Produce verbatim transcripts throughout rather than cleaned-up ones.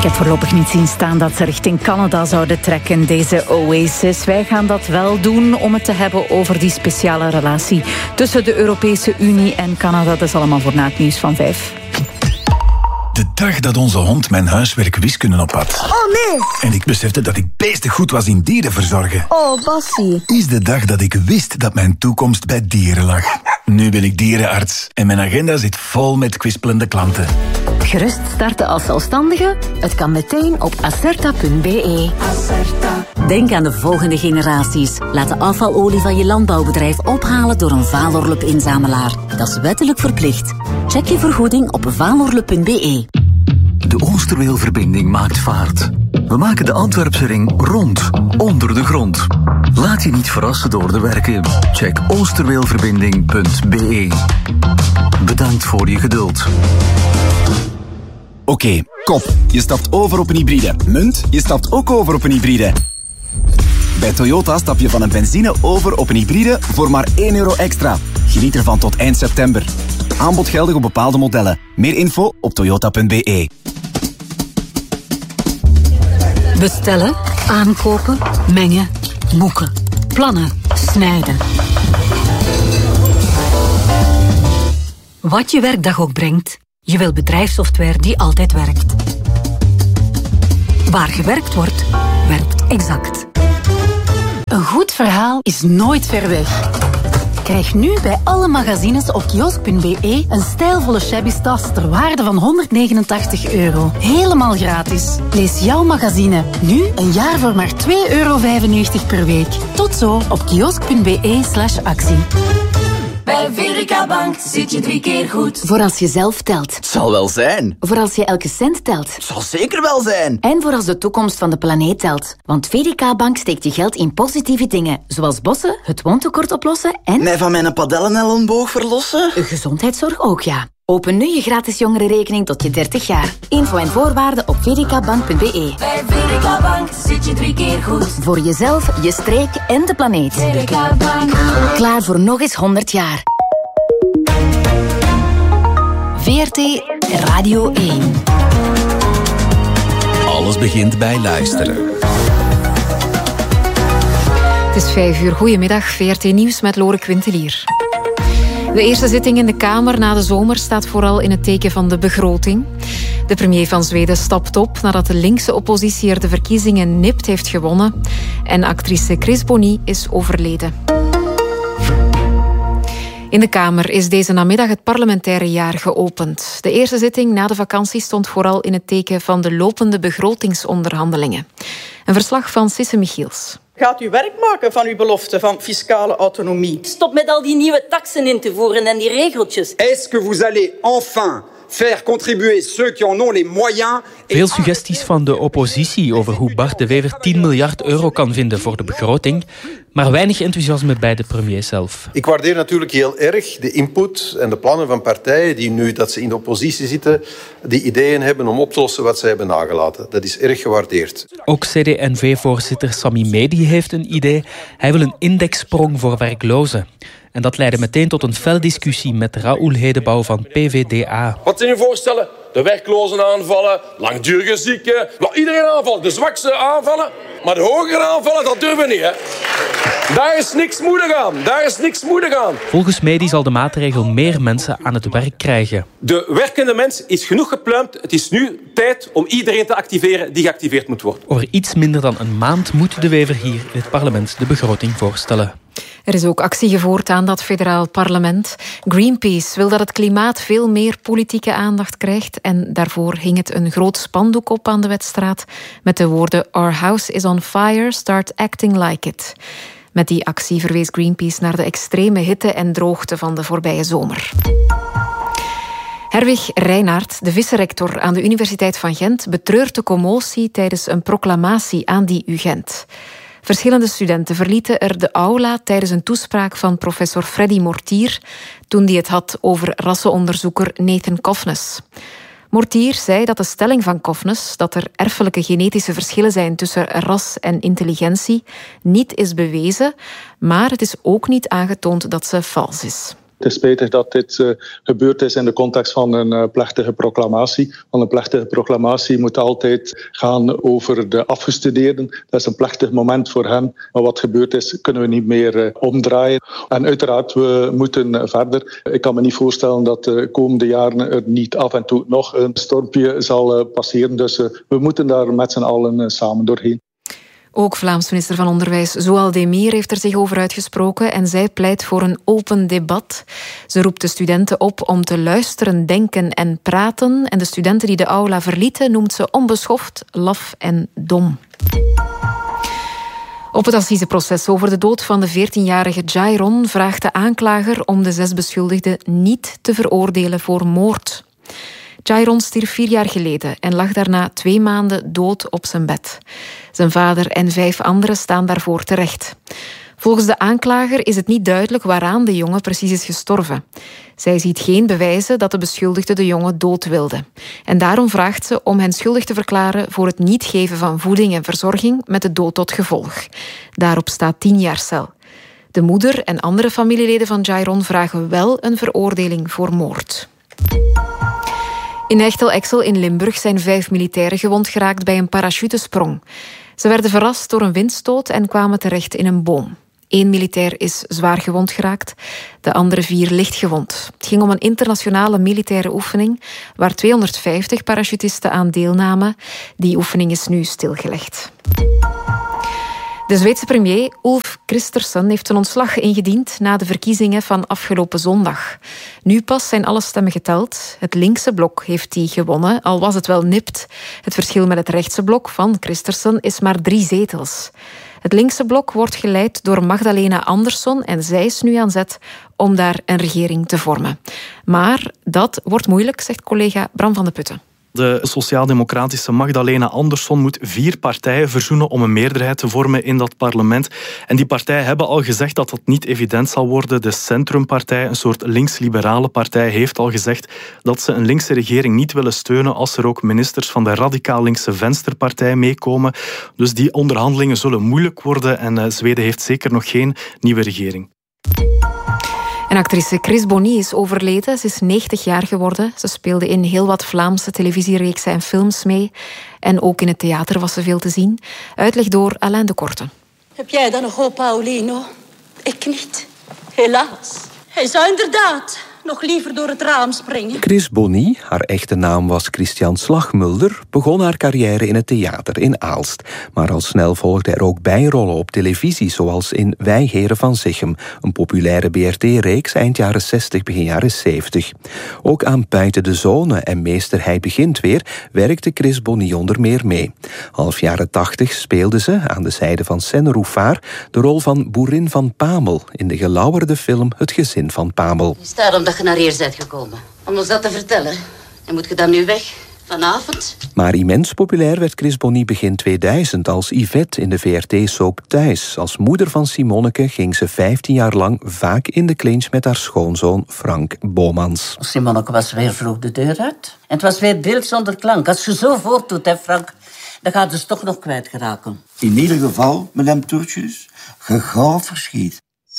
Ik heb voorlopig niet zien staan dat ze richting Canada zouden trekken, deze Oasis. Wij gaan dat wel doen om het te hebben over die speciale relatie tussen de Europese Unie en Canada. Dat is allemaal voor na het nieuws van vijf. De dag dat onze hond mijn huiswerk wiskunde op had. Oh nee! En ik besefte dat ik beestig goed was in dieren verzorgen. Oh, Bassie. Is de dag dat ik wist dat mijn toekomst bij dieren lag. Nu ben ik dierenarts en mijn agenda zit vol met kwispelende klanten. Gerust starten als zelfstandige? Het kan meteen op acerta punt b e. Acerta. Denk aan de volgende generaties. Laat de afvalolie van je landbouwbedrijf ophalen door een Valorlup-inzamelaar. Dat is wettelijk verplicht. Check je vergoeding op valorlup punt b e. De Oosterweelverbinding maakt vaart. We maken de Antwerpse ring rond, onder de grond. Laat je niet verrassen door de werken. Check oosterweelverbinding punt b e. Bedankt voor je geduld. Oké, okay, kop. Je stapt over op een hybride. Munt, je stapt ook over op een hybride. Bij Toyota stap je van een benzine over op een hybride voor maar één euro extra. Geniet ervan tot eind september. Aanbod geldig op bepaalde modellen. Meer info op toyota punt b e. Bestellen, aankopen, mengen, boeken, plannen, snijden. Wat je werkdag ook brengt, je wil bedrijfssoftware die altijd werkt. Waar gewerkt wordt, werkt Exact. Een goed verhaal is nooit ver weg. Krijg nu bij alle magazines op kiosk punt b e een stijlvolle shabby tas ter waarde van honderdnegenentachtig euro. Helemaal gratis. Lees jouw magazine nu een jaar voor maar twee euro vijfennegentig per week. Tot zo op kiosk punt b e slash actie. Bij V D K Bank zit je drie keer goed. Voor als je zelf telt. Het zal wel zijn. Voor als je elke cent telt. Het zal zeker wel zijn. En voor als de toekomst van de planeet telt. Want V D K Bank steekt je geld in positieve dingen. Zoals bossen, het woontekort oplossen en... Mij van mijn padellen-elleboog verlossen? Gezondheidszorg ook, ja. Open nu je gratis jongerenrekening tot je dertig jaar. Info en voorwaarden op v d k bank punt b e. Bij V D K Bank zit je drie keer goed. Voor jezelf, je streek en de planeet. V D K Bank. Klaar voor nog eens honderd jaar. V R T Radio één. Alles begint bij luisteren. Het is vijf uur. Goedemiddag, V R T Nieuws met Lore Quintelier. De eerste zitting in de Kamer na de zomer staat vooral in het teken van de begroting. De premier van Zweden stapt op nadat de linkse oppositie er de verkiezingen nipt heeft gewonnen. En actrice Chris Bonny is overleden. In de Kamer is deze namiddag het parlementaire jaar geopend. De eerste zitting na de vakantie stond vooral in het teken van de lopende begrotingsonderhandelingen. Een verslag van Sisse Michiels. Gaat u werk maken van uw belofte van fiscale autonomie? Stop met al die nieuwe taksen in te voeren en die regeltjes. Est-ce que vous allez enfin faire contribuer ceux qui en ont les moyens? Veel suggesties van de oppositie over hoe Bart de Wever tien miljard euro kan vinden voor de begroting, maar weinig enthousiasme bij de premier zelf. Ik waardeer natuurlijk heel erg de input en de plannen van partijen die nu dat ze in de oppositie zitten, die ideeën hebben om op te lossen wat ze hebben nagelaten. Dat is erg gewaardeerd. Ook C D en V-voorzitter Sami Medi heeft een idee. Hij wil een indexsprong voor werklozen. En dat leidde meteen tot een fel discussie met Raoul Hedebouw van P V D A. Wat zijn uw voorstellen? De werklozen aanvallen, langdurige zieken, iedereen aanvallen, de zwakste aanvallen. Maar de hogere aanvallen, dat durven we niet, hè. Daar is niks moedig aan, daar is niks moedig aan. Volgens Medi zal de maatregel meer mensen aan het werk krijgen. De werkende mens is genoeg gepluimd. Het is nu tijd om iedereen te activeren die geactiveerd moet worden. Over iets minder dan een maand moet de Wever hier in het parlement de begroting voorstellen. Er is ook actie gevoerd aan dat federaal parlement. Greenpeace wil dat het klimaat veel meer politieke aandacht krijgt en daarvoor hing het een groot spandoek op aan de Wetstraat met de woorden Our house is on fire, start acting like it. Met die actie verwees Greenpeace naar de extreme hitte en droogte van de voorbije zomer. Herwig Reinaert, de vice-rector aan de Universiteit van Gent, betreurt de commotie tijdens een proclamatie aan die U Gent. Verschillende studenten verlieten er de aula tijdens een toespraak van professor Freddy Mortier toen die het had over rassenonderzoeker Nathan Cofnes. Mortier zei dat de stelling van Cofnes, dat er erfelijke genetische verschillen zijn tussen ras en intelligentie, niet is bewezen, maar het is ook niet aangetoond dat ze vals is. Het is spijtig dat dit uh, gebeurd is in de context van een uh, plechtige proclamatie. Want een plechtige proclamatie moet altijd gaan over de afgestudeerden. Dat is een plechtig moment voor hen. Maar wat gebeurd is, kunnen we niet meer uh, omdraaien. En uiteraard, we moeten uh, verder. Ik kan me niet voorstellen dat de komende jaren er niet af en toe nog een stormpje zal uh, passeren. Dus uh, we moeten daar met z'n allen uh, samen doorheen. Ook Vlaams minister van Onderwijs Zoual Demir heeft er zich over uitgesproken en zij pleit voor een open debat. Ze roept de studenten op om te luisteren, denken en praten. En de studenten die de aula verlieten noemt ze onbeschoft, laf en dom. Op het assiseproces over de dood van de veertienjarige Jairon vraagt de aanklager om de zes beschuldigden niet te veroordelen voor moord. Jairon stierf vier jaar geleden en lag daarna twee maanden dood op zijn bed. Zijn vader en vijf anderen staan daarvoor terecht. Volgens de aanklager is het niet duidelijk waaraan de jongen precies is gestorven. Zij ziet geen bewijzen dat de beschuldigde de jongen dood wilde. En daarom vraagt ze om hen schuldig te verklaren voor het niet geven van voeding en verzorging met de dood tot gevolg. Daarop staat tien jaar cel. De moeder en andere familieleden van Jairon vragen wel een veroordeling voor moord. In Hechtel-Exel in Limburg zijn vijf militairen gewond geraakt bij een parachutesprong. Ze werden verrast door een windstoot en kwamen terecht in een boom. Eén militair is zwaar gewond geraakt, de andere vier licht gewond. Het ging om een internationale militaire oefening waar tweehonderdvijftig parachutisten aan deelnamen. Die oefening is nu stilgelegd. De Zweedse premier Ulf Kristersson heeft zijn ontslag ingediend na de verkiezingen van afgelopen zondag. Nu pas zijn alle stemmen geteld. Het linkse blok heeft die gewonnen, al was het wel nipt. Het verschil met het rechtse blok van Kristersson is maar drie zetels. Het linkse blok wordt geleid door Magdalena Andersson en zij is nu aan zet om daar een regering te vormen. Maar dat wordt moeilijk, zegt collega Bram van de Putten. De sociaal-democratische Magdalena Andersson moet vier partijen verzoenen om een meerderheid te vormen in dat parlement. En die partijen hebben al gezegd dat dat niet evident zal worden. De Centrumpartij, een soort links-liberale partij, heeft al gezegd dat ze een linkse regering niet willen steunen als er ook ministers van de radicaal-linkse Venstrepartij meekomen. Dus die onderhandelingen zullen moeilijk worden en Zweden heeft zeker nog geen nieuwe regering. En actrice Chris Bonny is overleden. Ze is negentig jaar geworden. Ze speelde in heel wat Vlaamse televisiereeksen en films mee. En ook in het theater was ze veel te zien. Uitleg door Alain de Korte. Heb jij dan nog hoop, Paulino? Ik niet. Helaas. Hij zou inderdaad nog liever door het raam springen. Chris Bonny, haar echte naam was Christian Slagmulder, begon haar carrière in het theater in Aalst. Maar al snel volgden er ook bijrollen op televisie, zoals in Wij Heren van Zichem, een populaire B R T-reeks eind jaren zestig, begin jaren zeventig. Ook aan Buiten de Zone en Meester Hij Begint Weer werkte Chris Bonny onder meer mee. Half jaren tachtig speelde ze, aan de zijde van Senne Rouffard, de rol van boerin van Pamel in de gelauwerde film Het Gezin van Pamel. Is daarom dat je naar hier bent gekomen? Om ons dat te vertellen. En moet je dan nu weg? Vanavond? Maar immens populair werd Chris Bonny begin tweeduizend als Yvette in de V R T-soap Thuis. Als moeder van Simonneke ging ze vijftien jaar lang vaak in de clinch met haar schoonzoon Frank Bomans. Simonneke was weer vroeg de deur uit. En het was weer beeld zonder klank. Als je zo voortdoet, hè Frank, dan gaat ze toch nog kwijtgeraken. In ieder geval, madame Toertjes, gegauw verschiet.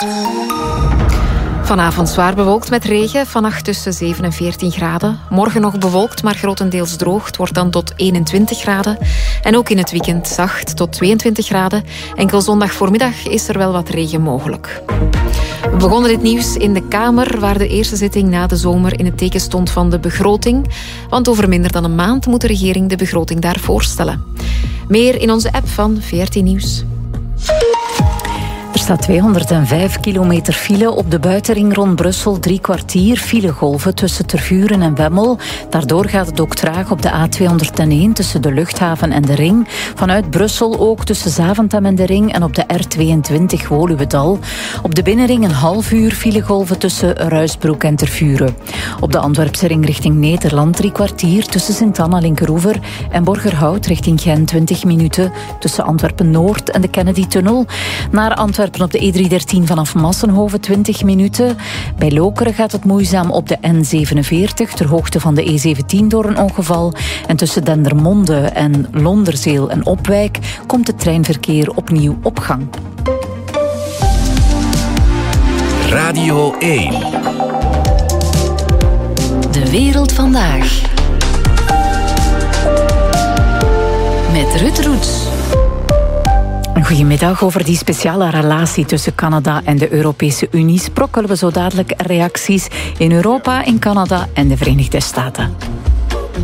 Vanavond zwaar bewolkt met regen, vannacht tussen zeven en veertien graden. Morgen nog bewolkt, maar grotendeels droog. Het wordt dan tot eenentwintig graden. En ook in het weekend zacht tot tweeëntwintig graden. Enkel zondag voormiddag is er wel wat regen mogelijk. We begonnen dit nieuws in de Kamer, waar de eerste zitting na de zomer in het teken stond van de begroting. Want over minder dan een maand moet de regering de begroting daar voorstellen. Meer in onze app van V R T Nieuws. Er staat tweehonderdvijf kilometer file op de buitenring rond Brussel, drie kwartier filegolven tussen Tervuren en Wemmel. Daardoor gaat het ook traag op de A tweehonderdéén tussen de luchthaven en de ring. Vanuit Brussel ook tussen Zaventem en de ring en op de R tweeëntwintig Woluwedal. Op de binnenring een half uur filegolven tussen Ruisbroek en Tervuren. Op de Antwerpse ring richting Nederland drie kwartier tussen Sint-Anna Linkeroever en Borgerhout richting Gent twintig minuten tussen Antwerpen-Noord en de Kennedy-tunnel. Naar Antwerpen op de E driehonderddertien vanaf Massenhoven twintig minuten. Bij Lokeren gaat het moeizaam op de N zevenenveertig ter hoogte van de E zeventien door een ongeval. En tussen Dendermonde en Londerzeel en Opwijk komt het treinverkeer opnieuw op gang. Radio één. De wereld vandaag. Met Ruud Roets. Goedemiddag. Over die speciale relatie tussen Canada en de Europese Unie sprokkelen we zo dadelijk reacties in Europa, in Canada en de Verenigde Staten.